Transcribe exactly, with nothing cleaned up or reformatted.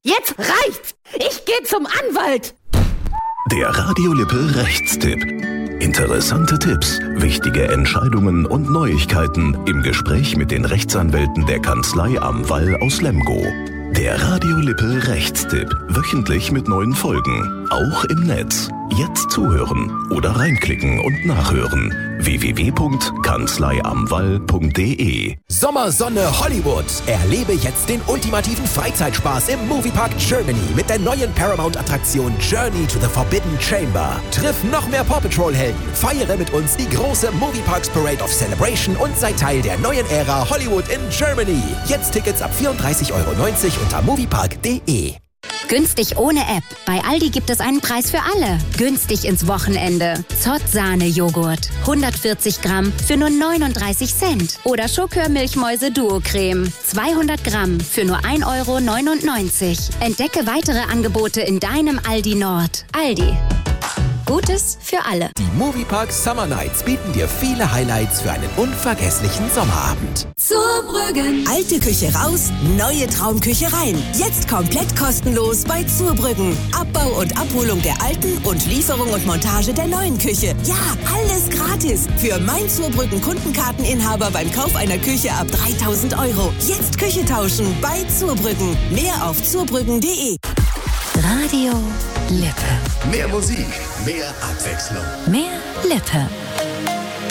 Jetzt reicht's! Ich gehe zum Anwalt! Der Radio Lippe Rechtstipp. Interessante Tipps, wichtige Entscheidungen und Neuigkeiten im Gespräch mit den Rechtsanwälten der Kanzlei am Wall aus Lemgo. Der Radio Lippe Rechtstipp, wöchentlich mit neuen Folgen, auch im Netz. Jetzt zuhören oder reinklicken und nachhören. w w w punkt kanzleiamwall punkt de Sommersonne Hollywood. Erlebe jetzt den ultimativen Freizeitspaß im Moviepark Germany mit der neuen Paramount-Attraktion Journey to the Forbidden Chamber. Triff noch mehr Paw Patrol-Helden, feiere mit uns die große Movieparks Parade of Celebration und sei Teil der neuen Ära Hollywood in Germany. Jetzt Tickets ab vierunddreißig Euro neunzig unter moviepark punkt de. Günstig ohne App. Bei Aldi gibt es einen Preis für alle. Günstig ins Wochenende. Zott-Sahne-Joghurt. hundertvierzig Gramm für nur neununddreißig Cent. Oder Schokör-Milchmäuse-Duo-Creme. zweihundert Gramm für nur ein Euro neunundneunzig. Entdecke weitere Angebote in deinem Aldi Nord. Aldi. Gutes für alle. Die Moviepark Summer Nights bieten dir viele Highlights für einen unvergesslichen Sommerabend. Zurbrüggen. Alte Küche raus, neue Traumküche rein. Jetzt komplett kostenlos bei Zurbrüggen. Abbau und Abholung der alten und Lieferung und Montage der neuen Küche. Ja, alles gratis. Für mein Zurbrüggen Kundenkarteninhaber beim Kauf einer Küche ab dreitausend Euro. Jetzt Küche tauschen bei Zurbrüggen. Mehr auf zurbrüggen punkt de. Radio Lippe. Mehr Musik, mehr Abwechslung. Mehr Lippe.